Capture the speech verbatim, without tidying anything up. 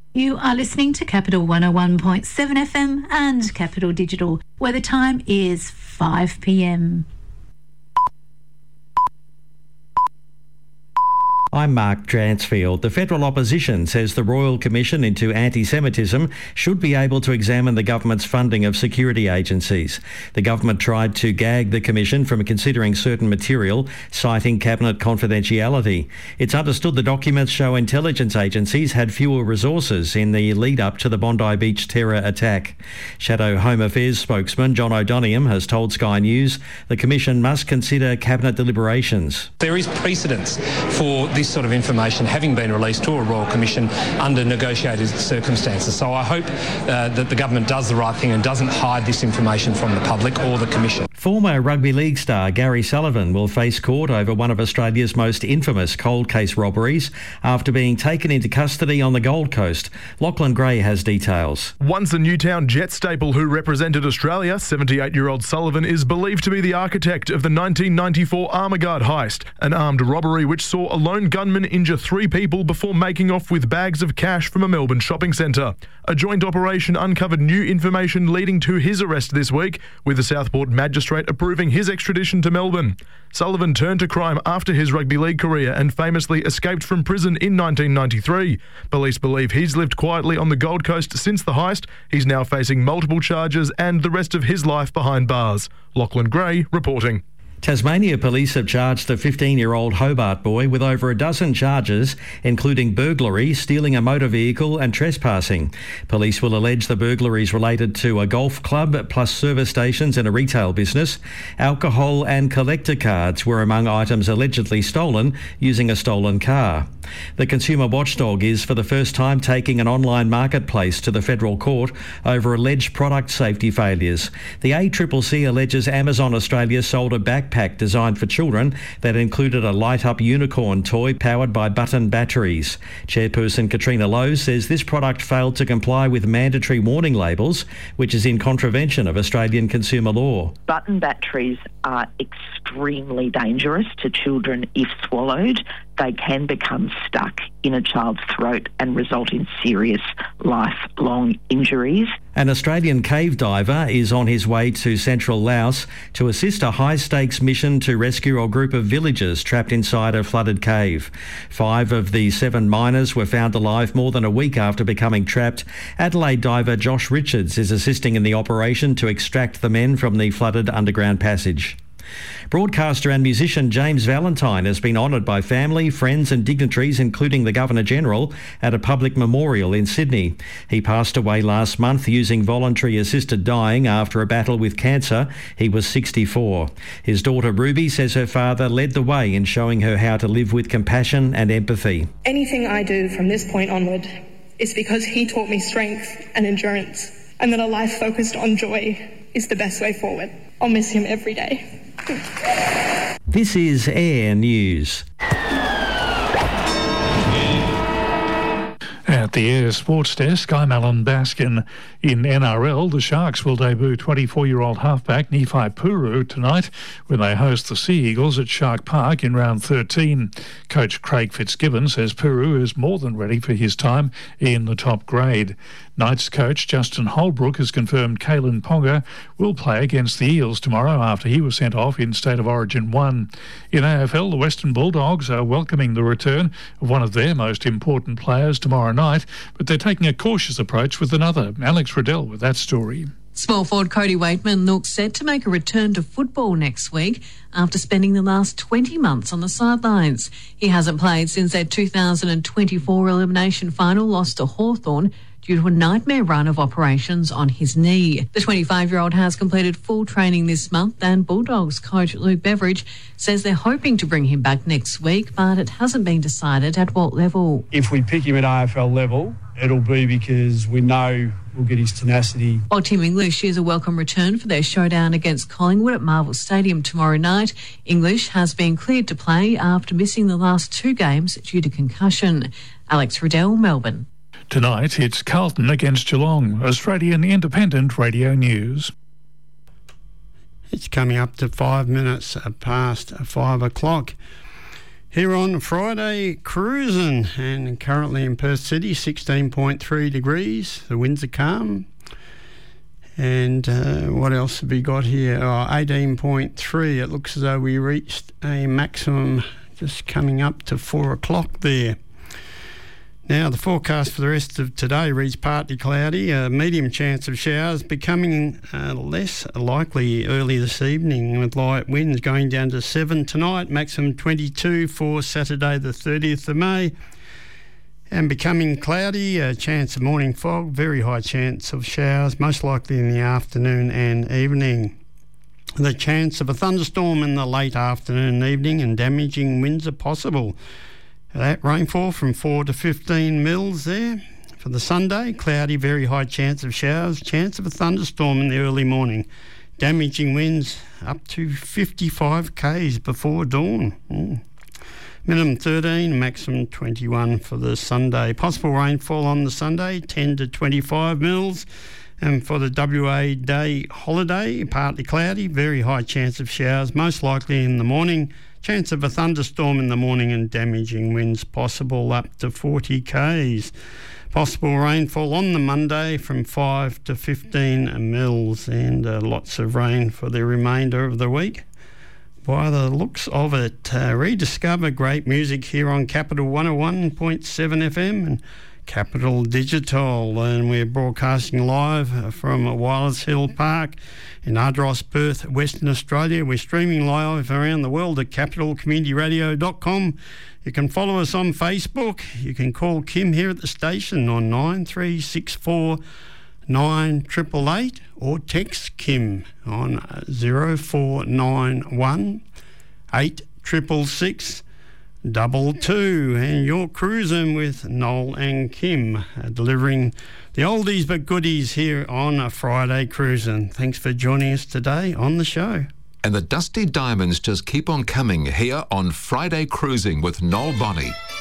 You are listening to Capital one oh one point seven F M and Capital Digital, where the time is five p m. I'm Mark Dransfield. The federal opposition says the Royal Commission into Anti-Semitism should be able to examine the government's funding of security agencies. The government tried to gag the commission from considering certain material, citing cabinet confidentiality. It's understood the documents show intelligence agencies had fewer resources in the lead-up to the Bondi Beach terror attack. Shadow Home Affairs spokesman John O'Donoghue has told Sky News the commission must consider cabinet deliberations. There is precedence for this sort of information having been released to a Royal Commission under negotiated circumstances. So I hope uh, that the government does the right thing and doesn't hide this information from the public or the Commission. Former rugby league star Gary Sullivan will face court over one of Australia's most infamous cold case robberies after being taken into custody on the Gold Coast. Lachlan Gray has details. Once a Newtown Jet staple who represented Australia, seventy-eight-year-old Sullivan is believed to be the architect of the nineteen ninety-four Armaguard heist, an armed robbery which saw a lone gunman injure three people before making off with bags of cash from a Melbourne shopping centre. A joint operation uncovered new information leading to his arrest this week, with the Southport magistrate approving his extradition to Melbourne. Sullivan turned to crime after his rugby league career and famously escaped from prison in nineteen ninety-three. Police believe he's lived quietly on the Gold Coast since the heist. He's now facing multiple charges and the rest of his life behind bars. Lachlan Gray reporting. Tasmania police have charged a fifteen-year-old Hobart boy with over a dozen charges, including burglary, stealing a motor vehicle and trespassing. Police will allege the burglaries related to a golf club plus service stations and a retail business. Alcohol and collector cards were among items allegedly stolen using a stolen car. The consumer watchdog is for the first time taking an online marketplace to the federal court over alleged product safety failures. The A C C C alleges Amazon Australia sold a backpack designed for children that included a light-up unicorn toy powered by button batteries. Chairperson Katrina Lowe says this product failed to comply with mandatory warning labels, which is in contravention of Australian consumer law. Button batteries are extremely dangerous to children if swallowed. They can become stuck in a child's throat and result in serious lifelong injuries. An Australian cave diver is on his way to central Laos to assist a high-stakes mission to rescue a group of villagers trapped inside a flooded cave. Five of the seven miners were found alive more than a week after becoming trapped. Adelaide diver Josh Richards is assisting in the operation to extract the men from the flooded underground passage. Broadcaster and musician James Valentine has been honoured by family, friends and dignitaries, including the Governor-General, at a public memorial in Sydney. He passed away last month using voluntary assisted dying after a battle with cancer. He was sixty-four. His daughter Ruby says her father led the way in showing her how to live with compassion and empathy. Anything I do from this point onward is because he taught me strength and endurance, and that a life focused on joy is the best way forward. I'll miss him every day. This is Air News. At the Air Sports Desk, I'm Alan Baskin. In N R L, the Sharks will debut twenty-four-year-old halfback Nephi Puru tonight when they host the Sea Eagles at Shark Park in round thirteen. Coach Craig Fitzgibbon says Puru is more than ready for his time in the top grade. Knights coach Justin Holbrook has confirmed Kalen Ponga will play against the Eels tomorrow after he was sent off in State of Origin one. In A F L, the Western Bulldogs are welcoming the return of one of their most important players tomorrow night, but they're taking a cautious approach with another. Alex Riddell with that story. Small forward Cody Waitman looks set to make a return to football next week after spending the last twenty months on the sidelines. He hasn't played since their two thousand twenty-four elimination final loss to Hawthorn due to a nightmare run of operations on his knee. The twenty-five-year-old has completed full training this month, and Bulldogs coach Luke Beveridge says they're hoping to bring him back next week, but it hasn't been decided at what level. If we pick him at A F L level, it'll be because we know we'll get his tenacity. While Tim English is a welcome return for their showdown against Collingwood at Marvel Stadium tomorrow night, English has been cleared to play after missing the last two games due to concussion. Alex Riddell, Melbourne. Tonight, it's Carlton against Geelong. Australian Independent Radio News. It's coming up to five minutes past five o'clock. Here on Friday, cruising, and currently in Perth City, sixteen point three degrees. The winds are calm. And uh, what else have we got here? Oh, eighteen point three. It looks as though we reached a maximum just coming up to four o'clock there. Now, the forecast for the rest of today reads partly cloudy, a medium chance of showers, becoming uh, less likely early this evening, with light winds going down to seven tonight, maximum twenty-two for Saturday the thirtieth of May, and becoming cloudy, a chance of morning fog, very high chance of showers, most likely in the afternoon and evening. The chance of a thunderstorm in the late afternoon and evening, and damaging winds are possible. That rainfall from four to fifteen mils there. For the Sunday, cloudy, very high chance of showers, chance of a thunderstorm in the early morning. Damaging winds up to fifty-five kays before dawn. Mm. Minimum thirteen, maximum twenty-one for the Sunday. Possible rainfall on the Sunday, ten to twenty-five mils. And for the W A Day holiday, partly cloudy, very high chance of showers, most likely in the morning. Chance of a thunderstorm in the morning, and damaging winds possible up to forty kays. Possible rainfall on the Monday from five to fifteen mils, and uh, lots of rain for the remainder of the week. By the looks of it, uh, rediscover great music here on Capital one oh one point seven F M and Capital Digital, and we're broadcasting live from Wireless Hill Park in Ardross, Perth, Western Australia. We're streaming live around the world at capital community radio dot com. You can follow us on Facebook. You can call Kim here at the station on nine three six four nine eight eight eight, or text Kim on zero four nine one eight six six double two. And you're cruising with Noel and Kim, uh, delivering the oldies but goodies here on a Friday Cruising. Thanks for joining us today on the show. And the Dusty Diamonds just keep on coming here on Friday Cruising with Noel Bonney.